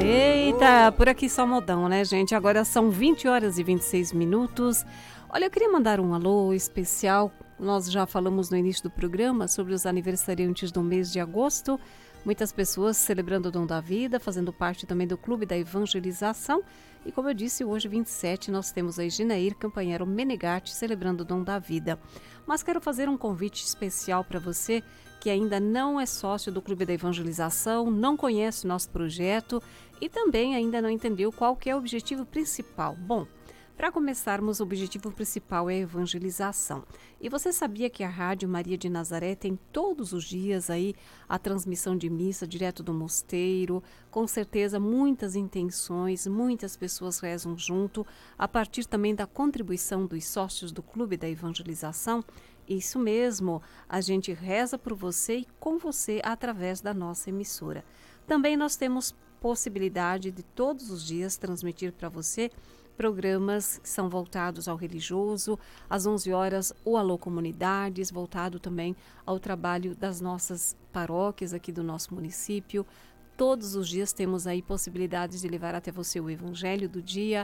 Eita, por aqui só modão, né, gente? Agora são 20 horas e 26 minutos. Olha, eu queria mandar um alô especial. Nós já falamos no início do programa sobre os aniversariantes do mês de agosto. Muitas pessoas celebrando o dom da vida, fazendo parte também do Clube da Evangelização. E como eu disse, hoje, 27, nós temos a Ginair Campanhero Menegatti celebrando o dom da vida. Mas quero fazer um convite especial para você que ainda não é sócio do Clube da Evangelização, não conhece o nosso projeto e também ainda não entendeu qual que é o objetivo principal. Bom, para começarmos, o objetivo principal é a evangelização. E você sabia que a Rádio Maria de Nazaré tem todos os dias aí a transmissão de missa direto do mosteiro? Com certeza, muitas intenções, muitas pessoas rezam junto, a partir também da contribuição dos sócios do Clube da Evangelização. Isso mesmo, a gente reza por você e com você através da nossa emissora. Também nós temos possibilidade de todos os dias transmitir para você programas que são voltados ao religioso, às 11 horas o Alô Comunidades, voltado também ao trabalho das nossas paróquias aqui do nosso município. Todos os dias temos aí possibilidades de levar até você o Evangelho do dia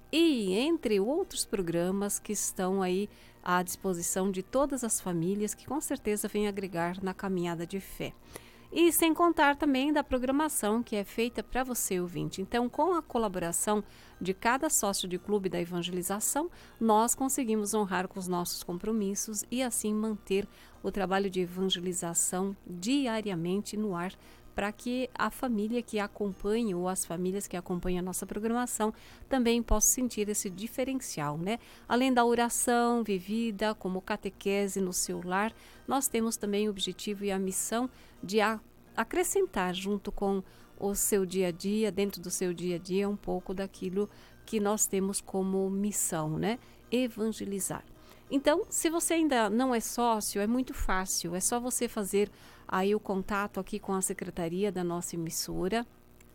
e entre outros programas que estão aí à disposição de todas as famílias que com certeza vêm agregar na caminhada de fé. E sem contar também da programação que é feita para você, ouvinte. Então, com a colaboração de cada sócio de Clube da Evangelização, nós conseguimos honrar com os nossos compromissos e assim manter o trabalho de evangelização diariamente no ar, para que a família que acompanha ou as famílias que acompanham a nossa programação também possam sentir esse diferencial, né? Além da oração vivida como catequese no seu lar, nós temos também o objetivo e a missão de acrescentar junto com o seu dia a dia, dentro do seu dia a dia, um pouco daquilo que nós temos como missão, né? Evangelizar. Então, se você ainda não é sócio, é muito fácil, é só você fazer aí o contato aqui com a secretaria da nossa emissora,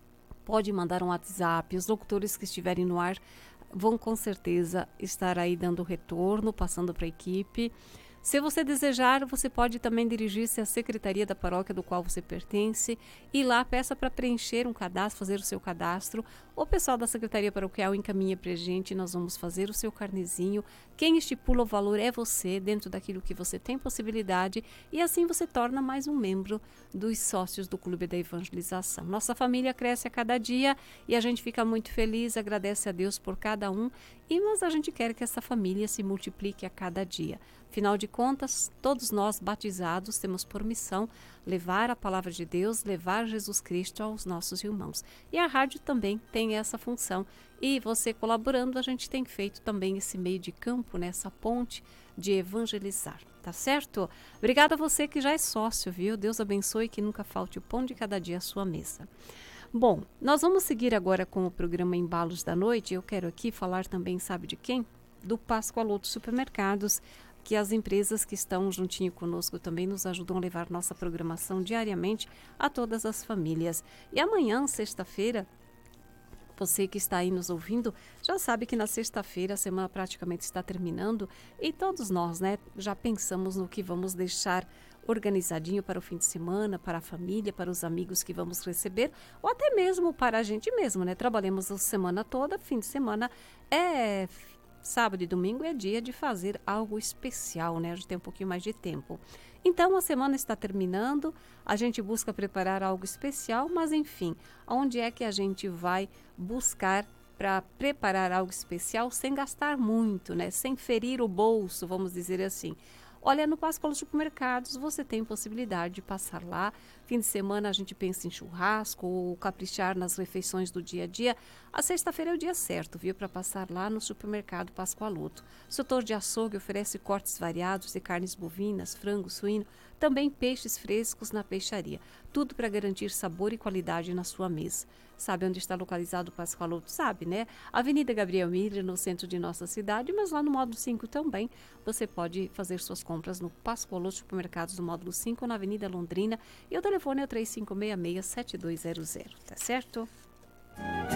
pode mandar um WhatsApp, os locutores que estiverem no ar vão com certeza estar aí dando retorno, passando para a equipe. Se você desejar, você pode também dirigir-se à secretaria da paróquia do qual você pertence e lá peça para preencher um cadastro, fazer o seu cadastro. O pessoal da secretaria paroquial encaminha para a gente, nós vamos fazer o seu carnezinho. Quem estipula o valor é você, dentro daquilo que você tem possibilidade, e assim você torna mais um membro dos sócios do Clube da Evangelização. Nossa família cresce a cada dia e a gente fica muito feliz, agradece a Deus por cada um, mas a gente quer que essa família se multiplique a cada dia. Afinal de contas, todos nós batizados temos por missão levar a palavra de Deus, levar Jesus Cristo aos nossos irmãos. E a rádio também tem essa função. E você colaborando, a gente tem feito também esse meio de campo, nessa ponte de evangelizar, tá certo? Obrigada a você que já é sócio, viu? Deus abençoe e que nunca falte o pão de cada dia à sua mesa. Bom, nós vamos seguir agora com o programa Embalos da Noite. Eu quero aqui falar também, sabe de quem? Do Pascoaloto Supermercados, que as empresas que estão juntinho conosco também nos ajudam a levar nossa programação diariamente a todas as famílias. E amanhã, sexta-feira, você que está aí nos ouvindo, já sabe que na sexta-feira a semana praticamente está terminando e todos nós, né, já pensamos no que vamos deixar organizadinho para o fim de semana, para a família, para os amigos que vamos receber, ou até mesmo para a gente mesmo, né? Trabalhamos a semana toda, fim de semana é sábado e domingo é dia de fazer algo especial, né? A gente tem um pouquinho mais de tempo. Então, a semana está terminando, a gente busca preparar algo especial, mas enfim, onde é que a gente vai buscar para preparar algo especial sem gastar muito, né? Sem ferir o bolso, vamos dizer assim. Olha, no Pascoaloto Supermercados você tem possibilidade de passar lá. Fim de semana a gente pensa em churrasco ou caprichar nas refeições do dia a dia. A sexta-feira é o dia certo, viu, para passar lá no supermercado Pascoaloto. O setor de açougue oferece cortes variados de carnes bovinas, frango, suíno, também peixes frescos na peixaria. Tudo para garantir sabor e qualidade na sua mesa. Sabe onde está localizado o Pascoaloto? Sabe, né? Avenida Gabriel Miller, no centro de nossa cidade, mas lá no módulo 5 também. Você pode fazer suas compras no Pascoaloto Supermercados do módulo 5, na Avenida Londrina. E o telefone é o 3566-7200, tá certo?